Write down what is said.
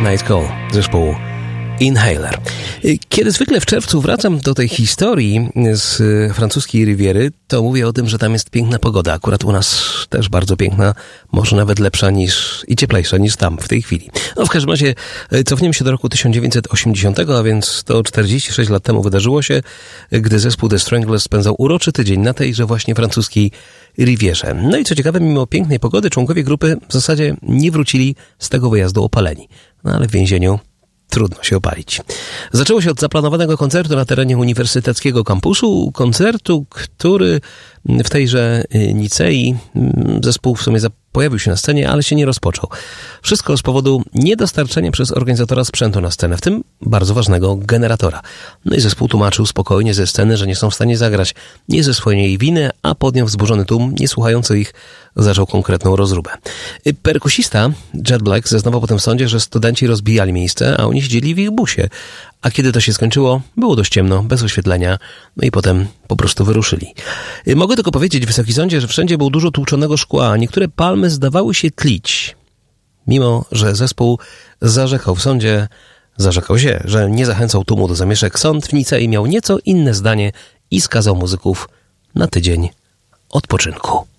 Night Call, zespołu Inhaler. Kiedy zwykle w czerwcu wracam do tej historii z francuskiej Riviery, to mówię o tym, że tam jest piękna pogoda. Akurat u nas też bardzo piękna, może nawet lepsza i cieplejsza niż tam w tej chwili. No w każdym razie cofniemy się do roku 1980, a więc to 46 lat temu wydarzyło się, gdy zespół The Stranglers spędzał uroczy tydzień na tejże właśnie francuskiej Rivierze. No i co ciekawe, mimo pięknej pogody członkowie grupy w zasadzie nie wrócili z tego wyjazdu opaleni. No ale w więzieniu trudno się opalić. Zaczęło się od zaplanowanego koncertu na terenie uniwersyteckiego kampusu, koncertu, który w tejże Nicei zespół w sumie pojawił się na scenie, ale się nie rozpoczął. Wszystko z powodu niedostarczenia przez organizatora sprzętu na scenę, w tym bardzo ważnego generatora. No i zespół tłumaczył spokojnie ze sceny, że nie są w stanie zagrać nie ze swojej winy, a podniósł wzburzony tłum, nie słuchający ich, zaczął konkretną rozróbę. Perkusista Jet Black zeznawał potem w sądzie, że studenci rozbijali miejsce, a oni siedzieli w ich busie. A kiedy to się skończyło, było dość ciemno, bez oświetlenia, no i potem po prostu wyruszyli. Mogę tylko powiedzieć, Wysoki Sądzie, że wszędzie było dużo tłuczonego szkła, a niektóre palmy zdawały się tlić. Mimo że zespół zarzekał w sądzie, że nie zachęcał tłumu do zamieszek, sąd w Nicei miał nieco inne zdanie i skazał muzyków na tydzień odpoczynku.